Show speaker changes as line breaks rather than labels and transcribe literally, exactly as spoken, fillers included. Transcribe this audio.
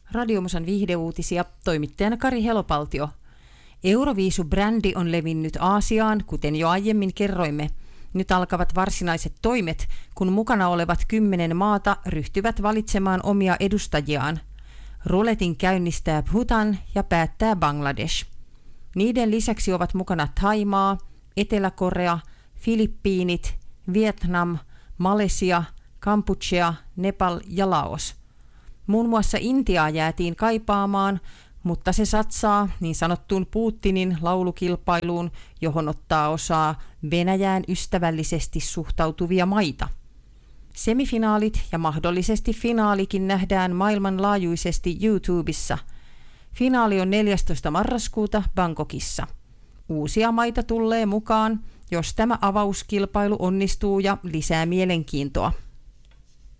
Radiomusan viihdeuutisia, toimittajana Kari Helopaltio. Euroviisu-brändi on levinnyt Aasiaan, kuten jo aiemmin kerroimme. Nyt alkavat varsinaiset toimet, kun mukana olevat kymmenen maata ryhtyvät valitsemaan omia edustajiaan. Ruletin käynnistää Bhutan ja päättää Bangladesh. Niiden lisäksi ovat mukana Thaimaa, Etelä-Korea, Filippiinit, Vietnam, Malesia, Kampuchea, Nepal ja Laos. Muun muassa Intiaa jäätiin kaipaamaan, mutta se satsaa niin sanottuun Putinin laulukilpailuun, johon ottaa osaa Venäjään ystävällisesti suhtautuvia maita. Semifinaalit ja mahdollisesti finaalikin nähdään maailmanlaajuisesti YouTubessa. Finaali on neljästoista marraskuuta Bangkokissa. Uusia maita tulee mukaan, jos tämä avauskilpailu onnistuu ja lisää mielenkiintoa.